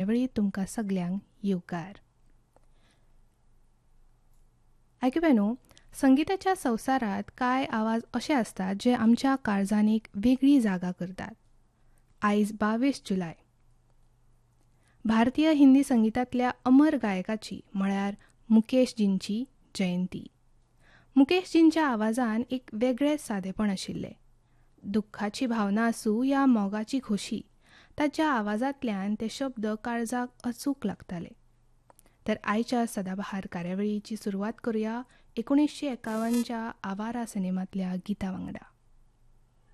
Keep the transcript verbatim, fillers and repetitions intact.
कार्यावळीत तुमकां सगल्यांक येवकार. आयकुप्यानो, संगीताच्या संवसारांत कांय आवाज असे असतात जे आमच्या काळजांत एक वेगळी जागा करतात. आयज बावीस जुलय. भारतीय हिंदी संगीतांतल्या अमर गायकाची म्हळ्यार मुकेशजींची जयंती. मुकेशजींच्या आवाजान एक वेगळेंच सादेपण आशिल्लें. दुख्खाची भावना आसूं या मोगाची खोशी, ताच्या आवाजांतल्यान ते शब्द काळजाक अचूक लागताले. तर आयच्या सदाबहार कार्यावळीची सुरवात करुया एकुणीशे एकावन्नच्या आवारा सिनेमांतल्या गितां वांगडा.